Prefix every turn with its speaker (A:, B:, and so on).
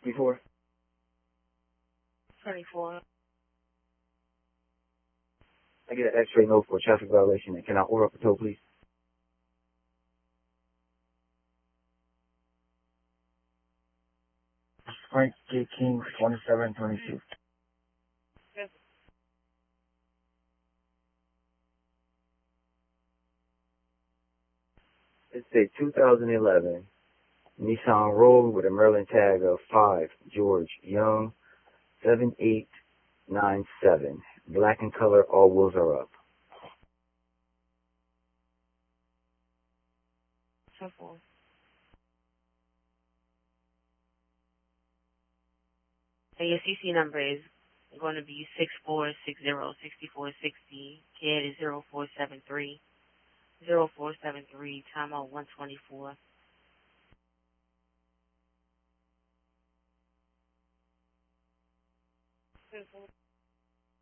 A: Before?
B: 24.
A: I get an X-ray note for a traffic violation, and can I order up a tow, please? Frank J. King, 2722. It's a 2011 Nissan Rogue with a Maryland tag of 5 George Young 7897. Black in color, all wheels are up.
B: 24. And your CC number is going to be 64606460. CAD is 0473. 0473, time out 124.